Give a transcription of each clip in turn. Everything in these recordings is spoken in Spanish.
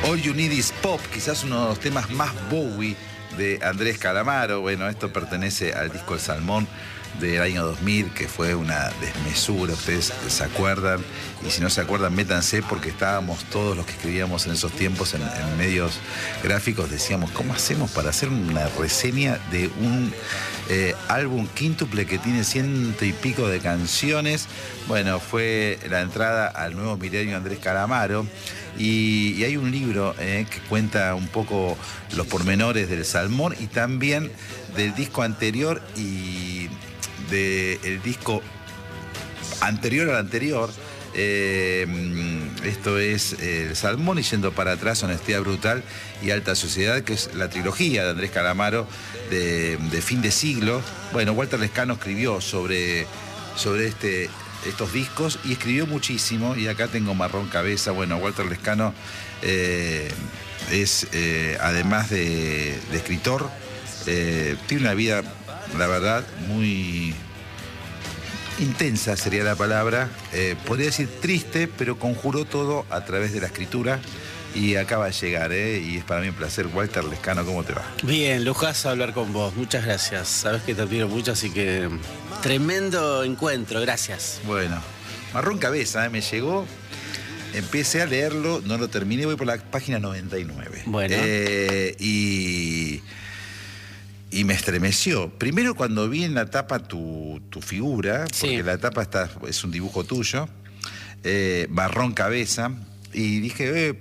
All You Need Is Pop, quizás uno de los temas más Bowie de Andrés Calamaro. Bueno, esto pertenece al disco El Salmón del año 2000, que fue una desmesura, ustedes se acuerdan, y si no se acuerdan, métanse, porque estábamos todos los que escribíamos en esos tiempos en medios gráficos, decíamos, ¿cómo hacemos para hacer una reseña de un álbum quíntuple que tiene 100 y pico de canciones? Bueno, fue la entrada al nuevo milenio Andrés Calamaro, y hay un libro que cuenta un poco los pormenores del Salmón y también del disco anterior y del disco anterior al anterior. Esto es El Salmón y Yendo para atrás, Honestidad Brutal y Alta Sociedad, que es la trilogía de Andrés Calamaro de fin de siglo. Bueno, Walter Lescano escribió sobre estos discos y escribió muchísimo, y acá tengo Marrón Cabeza. Bueno, Walter Lescano es, además de escritor, tiene una vida, la verdad, muy intensa sería la palabra, podría decir triste, pero conjuró todo a través de la escritura y acaba de llegar, y es para mí un placer. Walter Lescano, ¿cómo te va? Bien, lujazo hablar con vos, muchas gracias. Sabes que te admiro mucho, así que tremendo encuentro, gracias. Bueno, Marrón Cabeza, me llegó, empecé a leerlo, no lo terminé, voy por la página 99. Bueno. Y me estremeció. Primero cuando vi en la tapa tu figura, Sí. Porque la tapa es un dibujo tuyo, Marrón Cabeza, y dije,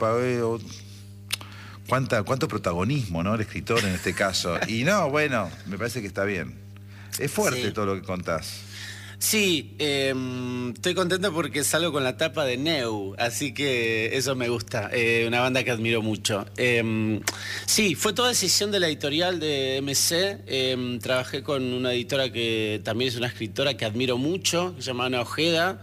cuánto protagonismo, ¿no? El escritor en este caso. Y no, bueno, me parece que está bien. Es fuerte todo lo que contás. Sí, estoy contento porque salgo con la tapa de Neu, así que eso me gusta, una banda que admiro mucho. Sí, fue toda decisión de la editorial de MC. Trabajé con una editora que también es una escritora que admiro mucho, que se llama Ana Ojeda,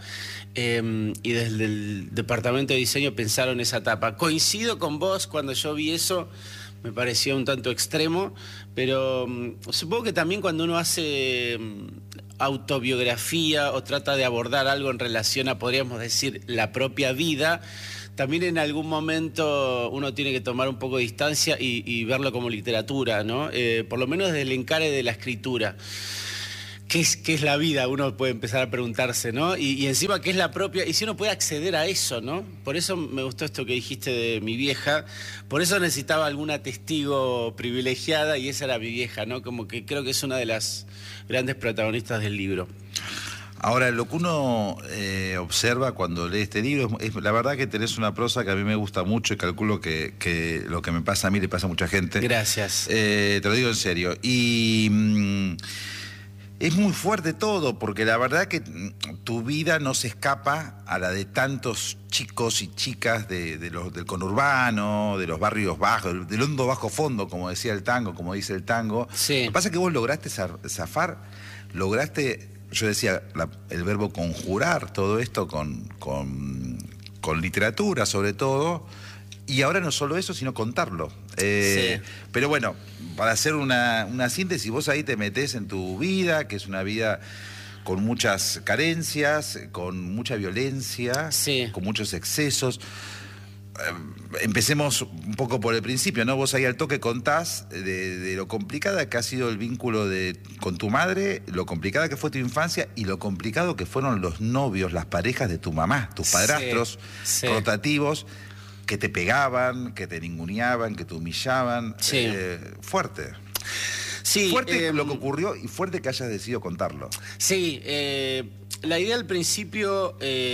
y desde el departamento de diseño pensaron esa tapa. Coincido con vos, cuando yo vi eso me pareció un tanto extremo, pero supongo que también cuando uno hace autobiografía o trata de abordar algo en relación a, podríamos decir, la propia vida, también en algún momento uno tiene que tomar un poco de distancia y verlo como literatura, ¿no? Por lo menos desde el encare de la escritura. ¿Qué es la vida? Uno puede empezar a preguntarse, ¿no? Y encima, ¿qué es la propia? Y si uno puede acceder a eso, ¿no? Por eso me gustó esto que dijiste de mi vieja. Por eso necesitaba alguna testigo privilegiada, y esa era mi vieja, ¿no? Como que creo que es una de las grandes protagonistas del libro. Ahora, lo que uno observa cuando lee este libro es la verdad que tenés una prosa que a mí me gusta mucho, y calculo que lo que me pasa a mí le pasa a mucha gente. Gracias. Te lo digo en serio. Y es muy fuerte todo, porque la verdad que tu vida no se escapa a la de tantos chicos y chicas del conurbano, de los barrios bajos, del hondo bajo fondo, como decía el tango, como dice el tango. Sí. Lo que pasa es que vos lograste zafar, yo decía, el verbo conjurar todo esto con literatura sobre todo, y ahora no solo eso, sino contarlo. Sí. Pero bueno, para hacer una síntesis, vos ahí te metés en tu vida, que es una vida con muchas carencias, con mucha violencia, Sí. con muchos excesos. Empecemos un poco por el principio, ¿no? Vos ahí al toque contás de lo complicada que ha sido el vínculo con tu madre, lo complicada que fue tu infancia y lo complicado que fueron los novios, las parejas de tu mamá, tus padrastros rotativos, que te pegaban, que te ninguneaban, que te humillaban. Sí. Fuerte. Sí, Fuerte lo que ocurrió, y fuerte que hayas decidido contarlo. Sí, la idea al principio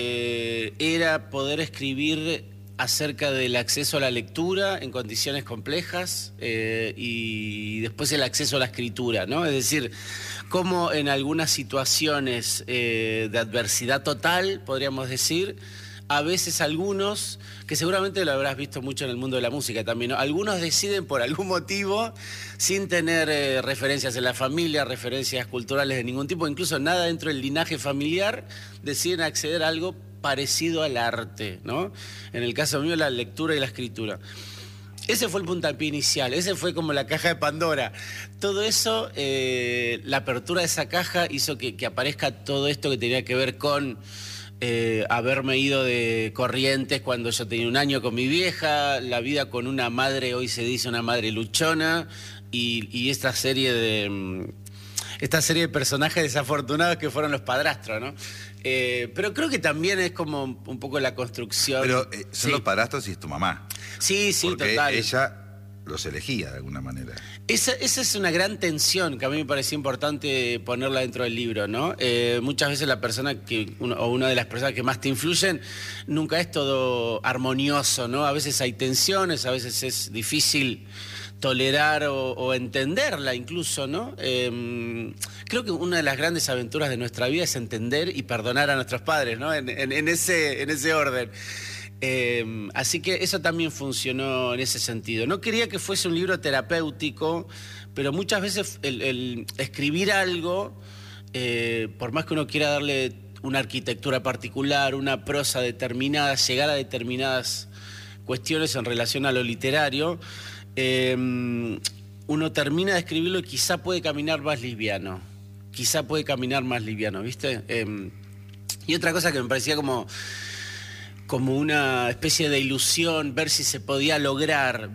era poder escribir acerca del acceso a la lectura en condiciones complejas, y después el acceso a la escritura, ¿no? Es decir, cómo en algunas situaciones de adversidad total, podríamos decir, a veces algunos, que seguramente lo habrás visto mucho en el mundo de la música también, ¿no? Algunos deciden por algún motivo, sin tener referencias en la familia, referencias culturales de ningún tipo, incluso nada dentro del linaje familiar, deciden acceder a algo parecido al arte, ¿no? En el caso mío, la lectura y la escritura. Ese fue el puntapié inicial, ese fue como la caja de Pandora. Todo eso, la apertura de esa caja hizo que aparezca todo esto que tenía que ver con haberme ido de Corrientes cuando yo tenía 1 año con mi vieja, la vida con una madre, hoy se dice una madre luchona, y esta serie de personajes desafortunados que fueron los padrastros, ¿no? Pero creo que también es como un poco la construcción. Pero son los padrastros y es tu mamá. Sí, porque total. Ella los elegía de alguna manera. Esa es una gran tensión que a mí me parecía importante ponerla dentro del libro, ¿no? Muchas veces la persona o una de las personas que más te influyen nunca es todo armonioso, ¿no? A veces hay tensiones, a veces es difícil tolerar o entenderla incluso, ¿no? Creo que una de las grandes aventuras de nuestra vida es entender y perdonar a nuestros padres, ¿no? En ese orden. Así que eso también funcionó en ese sentido. No quería que fuese un libro terapéutico, pero muchas veces el escribir algo, por más que uno quiera darle una arquitectura particular, una prosa determinada, llegar a determinadas cuestiones en relación a lo literario, uno termina de escribirlo y quizá puede caminar más liviano. ¿Viste? Y otra cosa que me parecía como una especie de ilusión, ver si se podía lograr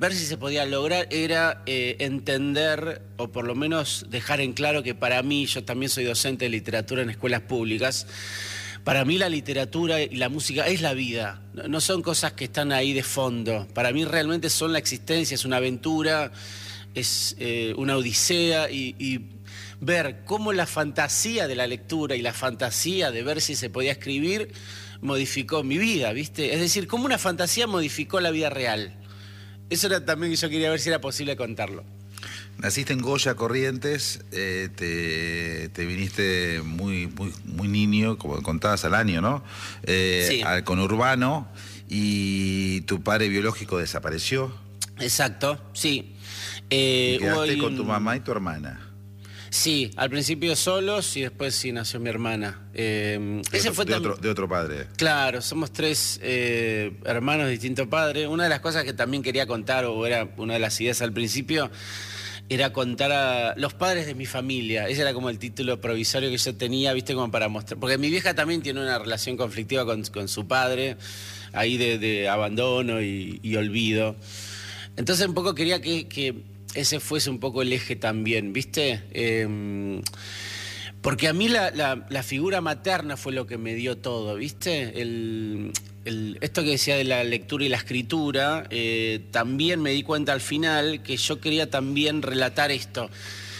era entender, o por lo menos dejar en claro que para mí, yo también soy docente de literatura en escuelas públicas, para mí la literatura y la música es la vida, no son cosas que están ahí de fondo, para mí realmente son la existencia, es una aventura, es una odisea, y ver cómo la fantasía de la lectura y la fantasía de ver si se podía escribir modificó mi vida, ¿viste? Es decir, cómo una fantasía modificó la vida real. Eso era también que yo quería ver si era posible contarlo. Naciste en Goya, Corrientes, te viniste muy niño, como contabas, al año, ¿no? Sí. Al conurbano, y tu padre biológico desapareció. Exacto, sí. Y quedaste con tu mamá y tu hermana. Sí, al principio solos y después sí nació mi hermana. De otro padre. Claro, somos 3 hermanos de distinto padre. Una de las cosas que también quería contar, o era una de las ideas al principio, era contar a los padres de mi familia. Ese era como el título provisorio que yo tenía, viste, como para mostrar. Porque mi vieja también tiene una relación conflictiva con su padre, ahí de abandono y olvido. Entonces un poco quería que ese fuese un poco el eje también, ¿viste? Porque a mí la figura materna fue lo que me dio todo, ¿viste? Esto que decía de la lectura y la escritura, también me di cuenta al final que yo quería también relatar esto.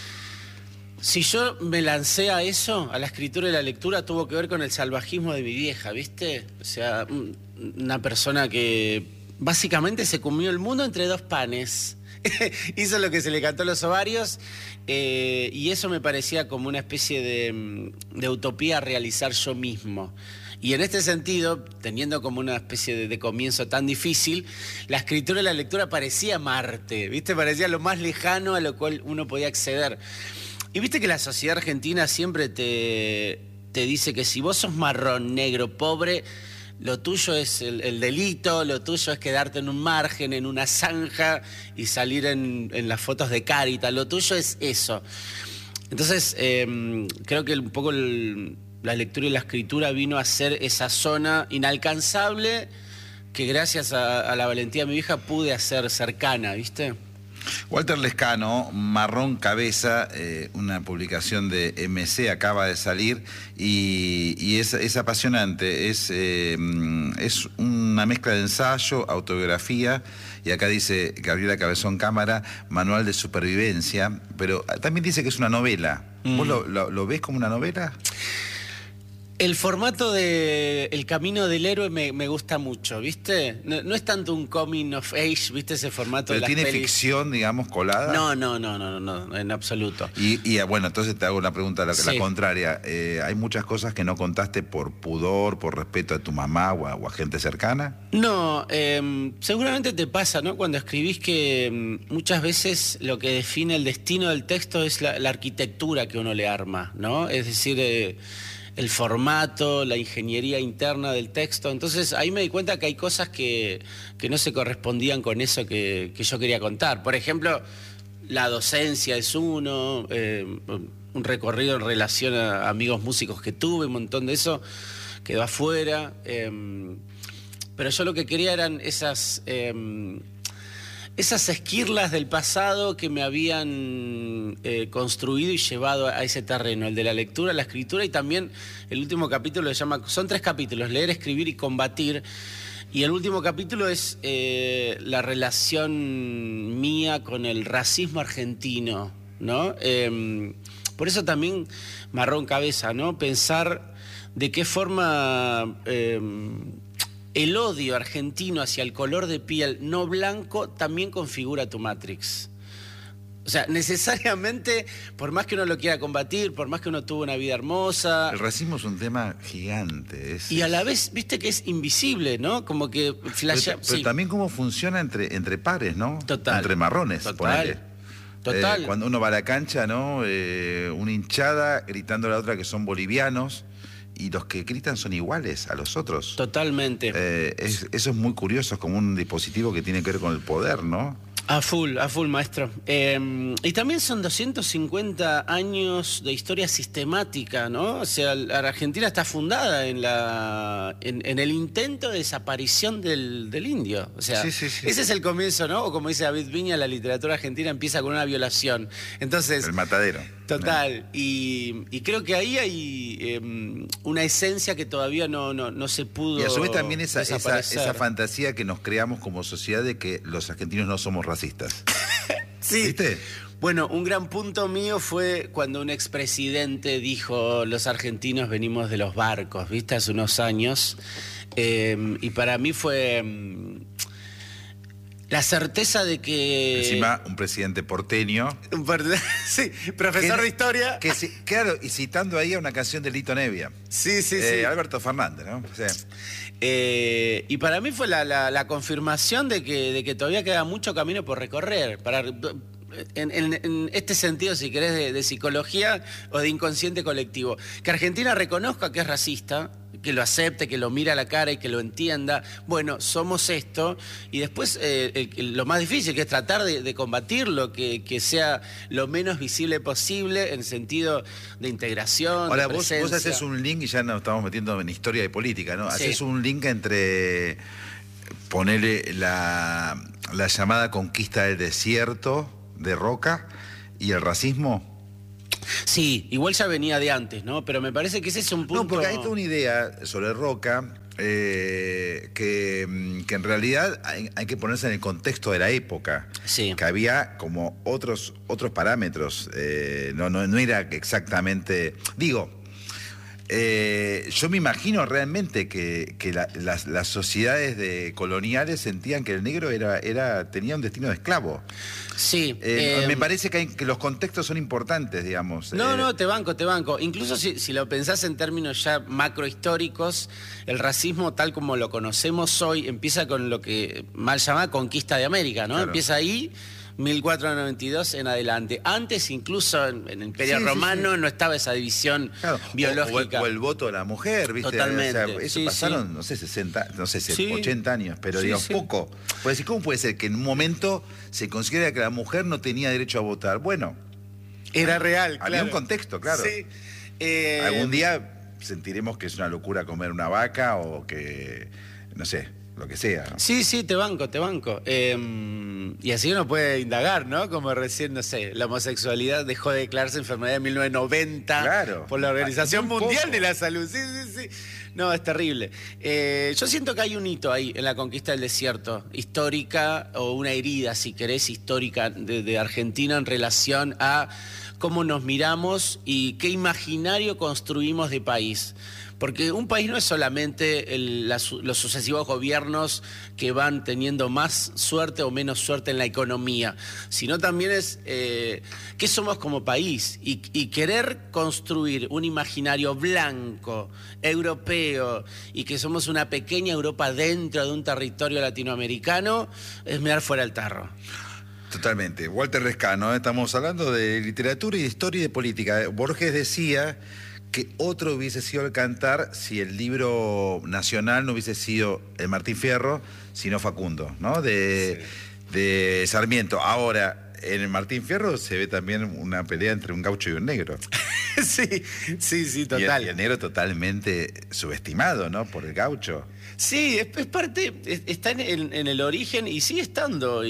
Si yo me lancé a eso, a la escritura y la lectura, tuvo que ver con el salvajismo de mi vieja, ¿viste? O sea, una persona que básicamente se comió el mundo entre 2 panes. Hizo lo que se le cantó a los ovarios, y eso me parecía como una especie de utopía a realizar yo mismo. Y en este sentido, teniendo como una especie de comienzo tan difícil, la escritura y la lectura parecía Marte, ¿viste? Parecía lo más lejano a lo cual uno podía acceder. Y viste que la sociedad argentina siempre te dice que si vos sos marrón, negro, pobre, lo tuyo es el delito, lo tuyo es quedarte en un margen, en una zanja y salir en las fotos de Cáritas, lo tuyo es eso. Entonces, creo que un poco la lectura y la escritura vino a ser esa zona inalcanzable que gracias a la valentía de mi hija pude hacer cercana, ¿viste? Walter Lescano, Marrón Cabeza, una publicación de MC, acaba de salir y es apasionante, es una mezcla de ensayo, autobiografía, y acá dice Gabriela Cabezón Cámara, manual de supervivencia, pero también dice que es una novela. ¿Vos lo ves como una novela? El formato de El Camino del Héroe me gusta mucho, ¿viste? No es tanto un coming of age, ¿viste? Ese formato. ¿Pero de las tiene pelis. Ficción, digamos, colada? No, en absoluto. Y bueno, entonces te hago una pregunta, la contraria. ¿Hay muchas cosas que no contaste por pudor, por respeto a tu mamá o a gente cercana? No, seguramente te pasa, ¿no? Cuando escribís que muchas veces lo que define el destino del texto es la arquitectura que uno le arma, ¿no? Es decir, el formato, la ingeniería interna del texto. Entonces ahí me di cuenta que hay cosas que no se correspondían con eso que yo quería contar. Por ejemplo, la docencia es uno, un recorrido en relación a amigos músicos que tuve, un montón de eso, quedó afuera. Pero yo lo que quería eran esas esquirlas del pasado que me habían construido y llevado a ese terreno, el de la lectura, la escritura, y también el último capítulo se llama, son 3 capítulos, leer, escribir y combatir. Y el último capítulo es la relación mía con el racismo argentino, ¿no? Por eso también me agarró en cabeza, ¿no? Pensar de qué forma el odio argentino hacia el color de piel no blanco también configura tu Matrix. O sea, necesariamente, por más que uno lo quiera combatir, por más que uno tuvo una vida hermosa... El racismo es un tema gigante. Y a la vez, viste que es invisible, ¿no? Como que flashea... Pero también cómo funciona entre pares, ¿no? Total. Entre marrones, ponele. Total. Cuando uno va a la cancha, ¿no? Una hinchada gritando a la otra que son bolivianos y los que gritan son iguales a los otros. Totalmente. Eso es muy curioso, es como un dispositivo que tiene que ver con el poder, ¿no? A full, maestro. Y también son 250 años de historia sistemática, ¿no? O sea, la Argentina está fundada en el intento de desaparición del indio. O sea, sí. Ese es el comienzo, ¿no? O como dice David Viña, la literatura argentina empieza con una violación. Entonces, el matadero. Total. Y creo que ahí hay una esencia que todavía no se pudo. Y a su vez también esa fantasía que nos creamos como sociedad de que los argentinos no somos racistas. Sí. ¿Viste? Bueno, un gran punto mío fue cuando un expresidente dijo: los argentinos venimos de los barcos, ¿viste? Hace unos años. Y para mí fue la certeza de que... Encima, un presidente porteño. Sí, profesor de historia. Claro, y citando ahí a una canción de Lito Nevia. Sí. Alberto Fernández, ¿no? O sea, y para mí fue la confirmación de que todavía queda mucho camino por recorrer. En este sentido, si querés, de psicología o de inconsciente colectivo. Que Argentina reconozca que es racista, que lo acepte, que lo mire a la cara y que lo entienda. Bueno, somos esto. Y después lo más difícil, que es tratar de combatirlo, que sea lo menos visible posible en sentido de integración. Ahora, de vos haces un link, y ya nos estamos metiendo en historia y política, ¿no? Sí. Haces un link entre ponerle la llamada conquista del desierto de Roca y el racismo. Sí, igual ya venía de antes, ¿no? Pero me parece que ese es un punto... No, porque hay toda una idea sobre Roca que en realidad hay que ponerse en el contexto de la época. Sí. Que había como otros parámetros. No era exactamente... Digo, yo me imagino realmente que las sociedades coloniales sentían que el negro tenía un destino de esclavo. Sí. Me parece que los contextos son importantes, digamos. No, te banco. Incluso si lo pensás en términos ya macrohistóricos, el racismo tal como lo conocemos hoy empieza con lo que mal llamada conquista de América, ¿no? Claro. Empieza ahí, 1492 en adelante. Antes, incluso en el Imperio Romano, no estaba esa división biológica. O el voto de la mujer, ¿viste? Totalmente. O sea, eso pasaron, no sé, 80 años, pero digo, poco. Pues decir, ¿cómo puede ser que en un momento se considera que la mujer no tenía derecho a votar? Bueno, era real, claro. Había un contexto, claro. Sí. Algún día sentiremos que es una locura comer una vaca o que, no sé, lo que sea, ¿no? Sí, te banco. Y así uno puede indagar, ¿no? Como recién, no sé, la homosexualidad dejó de declararse enfermedad en 1990 por la Organización Mundial de la Salud. Sí. No, es terrible. Yo siento que hay un hito ahí en la conquista del desierto, histórica, o una herida, si querés, histórica de Argentina en relación a cómo nos miramos y qué imaginario construimos de país. Porque un país no es solamente los sucesivos gobiernos que van teniendo más suerte o menos suerte en la economía, sino también es qué somos como país y querer construir un imaginario blanco, europeo, y que somos una pequeña Europa dentro de un territorio latinoamericano, es mirar fuera el tarro. Totalmente. Walter Lescano, estamos hablando de literatura y de historia y de política. Borges decía que otro hubiese sido el Cantar si el libro nacional no hubiese sido el Martín Fierro, sino Facundo, ¿no? De Sarmiento. Ahora, en el Martín Fierro se ve también una pelea entre un gaucho y un negro. Sí, total. Y el negro totalmente subestimado, ¿no? Por el gaucho. Sí, es parte, está en el origen y sigue estando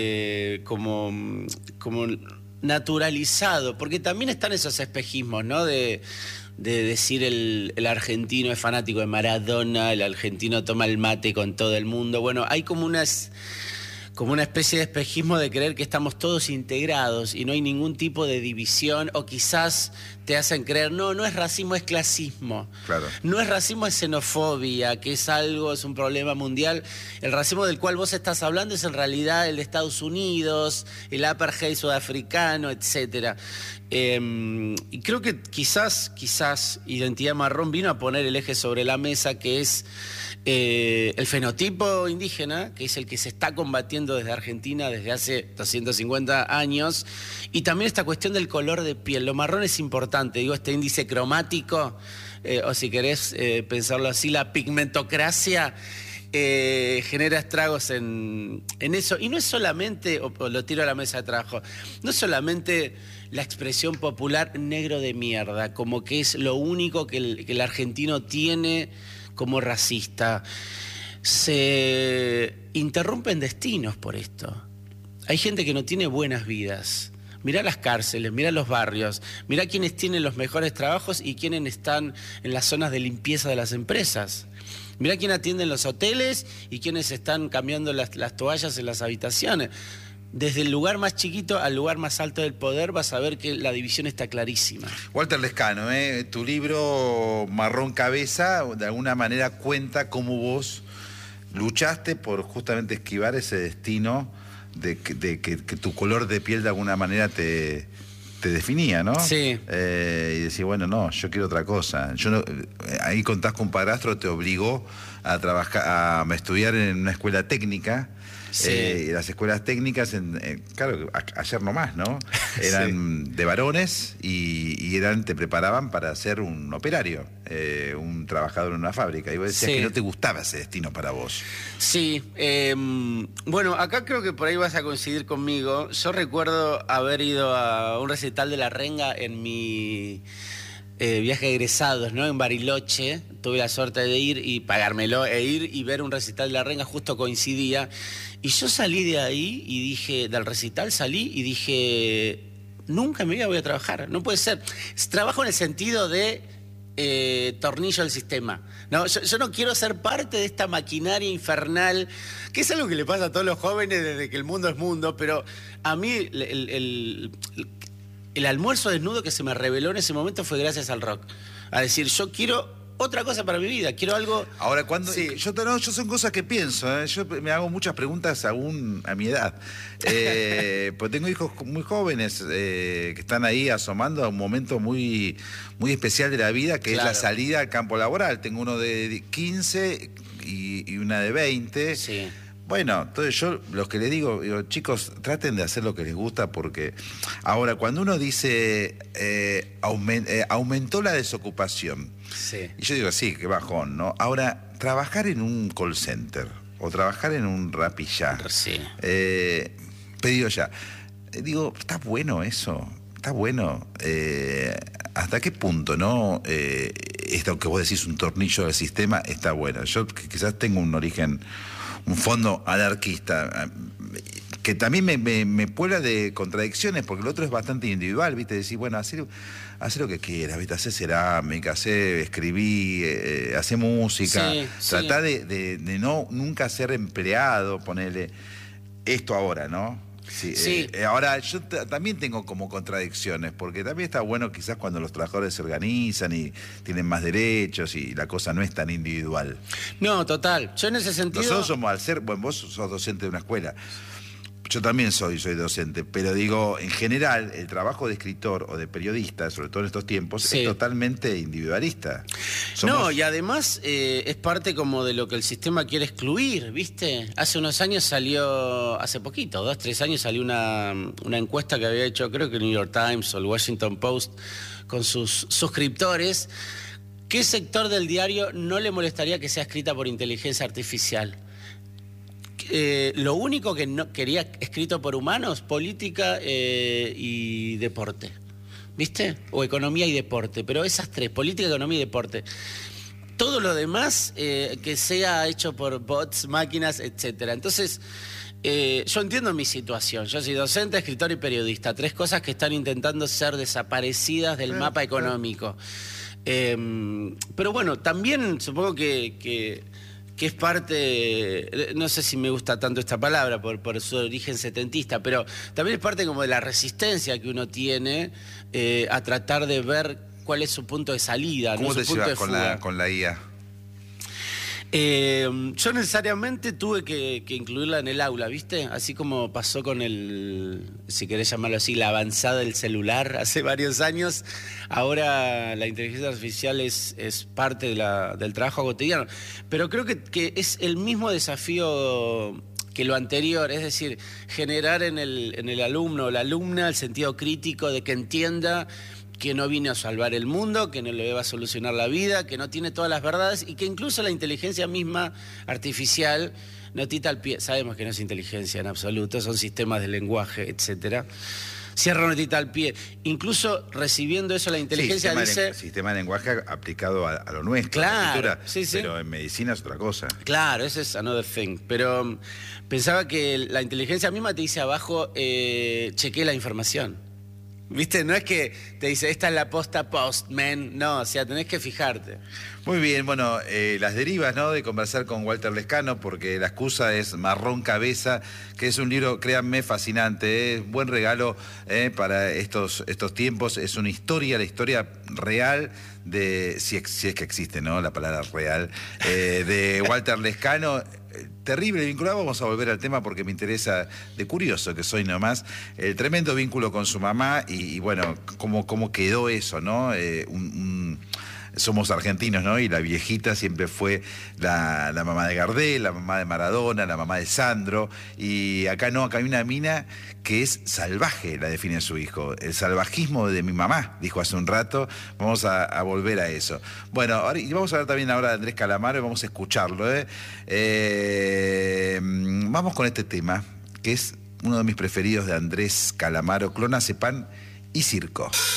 como naturalizado, porque también están esos espejismos, ¿no? De decir el argentino es fanático de Maradona, el argentino toma el mate con todo el mundo. Bueno, hay como una especie de espejismo de creer que estamos todos integrados y no hay ningún tipo de división, o quizás te hacen creer, no es racismo, es clasismo. Claro. No es racismo, es xenofobia, que es un problema mundial. El racismo del cual vos estás hablando es en realidad el de Estados Unidos, el apartheid sudafricano, etc. Y creo que quizás Identidad Marrón vino a poner el eje sobre la mesa, que es el fenotipo indígena, que es el que se está combatiendo desde Argentina desde hace 250 años, y también esta cuestión del color de piel. Lo marrón es importante, digo, este índice cromático, o si querés pensarlo así, la pigmentocracia genera estragos en eso. Y no es solamente, o lo tiro a la mesa de trabajo, no es solamente la expresión popular negro de mierda, como que es lo único que el argentino tiene como racista. Se interrumpen destinos por esto. Hay gente que no tiene buenas vidas. Mirá las cárceles, mirá los barrios, mirá quiénes tienen los mejores trabajos y quiénes están en las zonas de limpieza de las empresas. Mirá quién atiende en los hoteles y quiénes están cambiando las toallas en las habitaciones. Desde el lugar más chiquito al lugar más alto del poder vas a ver que la división está clarísima. Walter Lescano, tu libro Marrón Cabeza de alguna manera cuenta cómo vos luchaste por justamente esquivar ese destino de que tu color de piel de alguna manera te definía, ¿no? Sí. Y decir, bueno, no, yo quiero otra cosa. Ahí contás con un padrastro, te obligó a trabajar, a estudiar en una escuela técnica. Sí. Las escuelas técnicas, claro, ayer nomás, ¿no? Eran sí, de varones y te preparaban para ser un operario, un trabajador en una fábrica. Y vos decías, sí, que no te gustaba ese destino para vos. Sí. Bueno, acá creo que por ahí vas a coincidir conmigo. Yo recuerdo haber ido a un recital de La Renga en mi viaje de egresados, ¿no? En Bariloche. Tuve la suerte de ir y pagármelo e ir y ver un recital de La Renga, justo coincidía. Y yo salí de ahí y dije, del recital salí y dije, nunca en mi vida voy a trabajar, no puede ser. Trabajo en el sentido de tornillo del sistema. No, yo no quiero ser parte de esta maquinaria infernal, que es algo que le pasa a todos los jóvenes desde que el mundo es mundo, pero a mí el almuerzo desnudo que se me reveló en ese momento fue gracias al rock. A decir, yo quiero otra cosa para mi vida, quiero algo. Ahora, cuando sí, yo son cosas que pienso, yo me hago muchas preguntas aún a mi edad, pues tengo hijos muy jóvenes que están ahí asomando a un momento muy, muy especial de la vida, que claro, es la salida al campo laboral. Tengo uno de 15 y una de 20. Sí. Bueno, entonces yo los que les digo, chicos, traten de hacer lo que les gusta, porque ahora cuando uno dice aumentó la desocupación, sí, y yo digo, sí, qué bajón, ¿no? Ahora, trabajar en un call center o trabajar en un Rappi Ya, sí, pedido ya, digo, está bueno eso, está bueno. ¿Hasta qué punto, no? Esto que vos decís, un tornillo del sistema, está bueno. Yo quizás tengo un origen, un fondo anarquista, que también me puebla de contradicciones, porque el otro es bastante individual, ¿viste? Decir, bueno, hacer lo que quieras, ¿viste? Hacer cerámica, escribí, hacer música, sí, tratá de nunca ser empleado, ponerle esto ahora, ¿no? Sí, sí. Ahora, yo también tengo como contradicciones, porque también está bueno quizás cuando los trabajadores se organizan y tienen más derechos y la cosa no es tan individual. No, total. Yo en ese sentido... Nosotros somos, al ser, bueno, vos sos docente de una escuela, yo también soy docente, pero digo, en general, el trabajo de escritor o de periodista, sobre todo en estos tiempos, sí, es totalmente individualista. No, y además es parte como de lo que el sistema quiere excluir, ¿viste? Hace unos años salió, hace poquito, 2, 3 años salió una encuesta que había hecho, creo que el New York Times o el Washington Post, con sus suscriptores. ¿Qué sector del diario no le molestaría que sea escrita por inteligencia artificial? Lo único que no quería escrito por humanos, política y deporte. ¿viste? O economía y deporte, pero esas tres, política, economía y deporte. Todo lo demás que sea hecho por bots, máquinas, etcétera. Entonces, yo entiendo mi situación. Yo soy docente, escritor y periodista. Tres cosas que están intentando ser desaparecidas del mapa económico. Pero bueno, también supongo que es parte, no sé si me gusta tanto esta palabra por su origen setentista, pero también es parte como de la resistencia que uno tiene a tratar de ver cuál es su punto de salida. ¿Cómo ¿no? te Su punto llevas de fuga. con la IA? Yo necesariamente tuve que incluirla en el aula, ¿viste? Así como pasó con si querés llamarlo así, la avanzada del celular hace varios años. Ahora la inteligencia artificial es parte del trabajo cotidiano. Pero creo que es el mismo desafío que lo anterior, es decir, generar en el alumno o la alumna el sentido crítico de que entienda que no vino a salvar el mundo, que no le va a solucionar la vida, que no tiene todas las verdades y que incluso la inteligencia misma artificial no tita al pie. Sabemos que no es inteligencia en absoluto, son sistemas de lenguaje, etcétera. Cierra una tita al pie. Incluso recibiendo eso la inteligencia dice... Sistema de lenguaje aplicado a lo nuestro, claro, a la escritura, sí. Pero en medicina es otra cosa. Claro, ese es another thing. Pero pensaba que la inteligencia misma te dice abajo, chequee la información. ¿Viste? No es que te dice, esta es la posta postman. No, o sea, tenés que fijarte. Muy bien, bueno, las derivas, ¿no?, de conversar con Walter Lescano, porque la excusa es Marrón Cabeza, que es un libro, créanme, fascinante, es buen regalo para estos tiempos. Es una historia, la historia real de, si es que existe, ¿no?, la palabra real, de Walter Lescano. Terrible vinculado, vamos a volver al tema porque me interesa, de curioso que soy nomás, el tremendo vínculo con su mamá y bueno, cómo quedó eso, ¿no? Somos argentinos, ¿no? Y la viejita siempre fue la mamá de Gardel, la mamá de Maradona, la mamá de Sandro. Y acá no, acá hay una mina que es salvaje, la define su hijo. El salvajismo de mi mamá, dijo hace un rato. Vamos a volver a eso. Bueno, ahora, y vamos a ver también ahora de Andrés Calamaro y vamos a escucharlo. Vamos con este tema, que es uno de mis preferidos de Andrés Calamaro, Clonazepam y Circo.